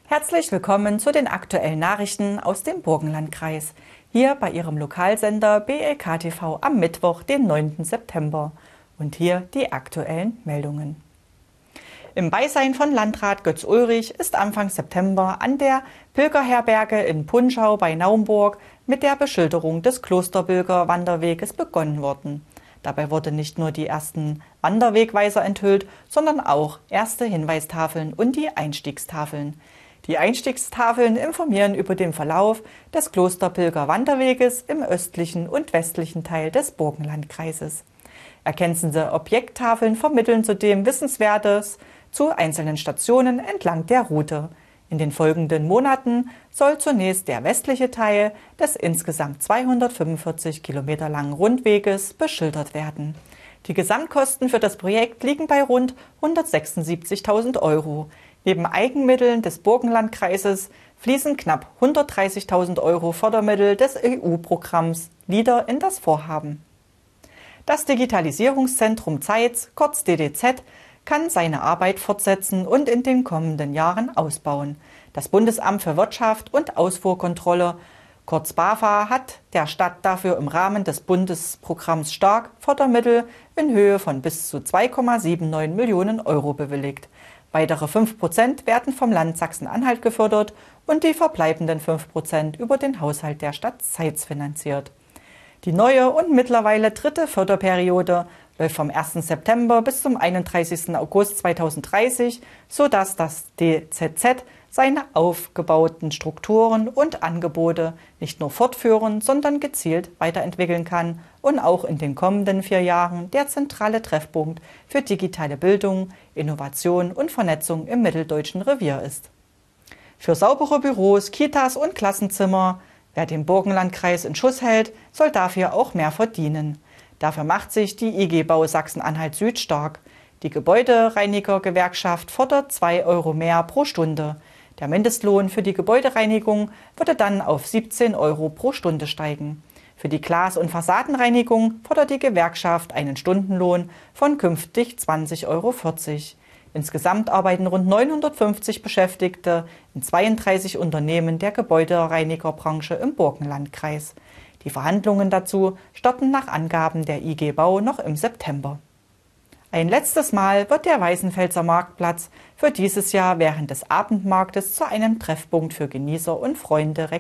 Herzlich willkommen zu den aktuellen Nachrichten aus dem Burgenlandkreis. Hier bei Ihrem Lokalsender BLK TV am Mittwoch, den 9. September. Und hier die aktuellen Meldungen. Im Beisein von Landrat Götz Ulrich ist Anfang September an der Pilgerherberge in Punschau bei Naumburg mit der Beschilderung des Klosterpilger-Wanderweges begonnen worden. Dabei wurden nicht nur die ersten Wanderwegweiser enthüllt, sondern auch erste Hinweistafeln und die Einstiegstafeln. Die Einstiegstafeln informieren über den Verlauf des Klosterpilger-Wanderweges im östlichen und westlichen Teil des Burgenlandkreises. Ergänzende Objekttafeln vermitteln zudem Wissenswertes zu einzelnen Stationen entlang der Route. In den folgenden Monaten soll zunächst der westliche Teil des insgesamt 245 Kilometer langen Rundweges beschildert werden. Die Gesamtkosten für das Projekt liegen bei rund 176.000 €. Neben Eigenmitteln des Burgenlandkreises fließen knapp 130.000 € Fördermittel des EU-Programms LEADER in das Vorhaben. Das Digitalisierungszentrum Zeitz, kurz DDZ, kann seine Arbeit fortsetzen und in den kommenden Jahren ausbauen. Das Bundesamt für Wirtschaft und Ausfuhrkontrolle, kurz BAFA, hat der Stadt dafür im Rahmen des Bundesprogramms STARK Fördermittel in Höhe von bis zu 2,79 Millionen € bewilligt. Weitere 5% werden vom Land Sachsen-Anhalt gefördert und die verbleibenden 5% über den Haushalt der Stadt Zeitz finanziert. Die neue und mittlerweile dritte Förderperiode läuft vom 1. September bis zum 31. August 2030, sodass das DZZ seine aufgebauten Strukturen und Angebote nicht nur fortführen, sondern gezielt weiterentwickeln kann und auch in den kommenden 4 Jahren der zentrale Treffpunkt für digitale Bildung, Innovation und Vernetzung im mitteldeutschen Revier ist. Für saubere Büros, Kitas und Klassenzimmer, wer den Burgenlandkreis in Schuss hält, soll dafür auch mehr verdienen. Dafür macht sich die IG Bau Sachsen-Anhalt Süd stark. Die Gebäudereinigergewerkschaft fordert 2 € mehr pro Stunde. Der Mindestlohn für die Gebäudereinigung würde dann auf 17 € pro Stunde steigen. Für die Glas- und Fassadenreinigung fordert die Gewerkschaft einen Stundenlohn von künftig 20,40 €. Insgesamt arbeiten rund 950 Beschäftigte in 32 Unternehmen der Gebäudereinigerbranche im Burgenlandkreis. Die Verhandlungen dazu starten nach Angaben der IG Bau noch im September. Ein letztes Mal wird der Weißenfelser Marktplatz für dieses Jahr während des Abendmarktes zu einem Treffpunkt für Genießer und Freunde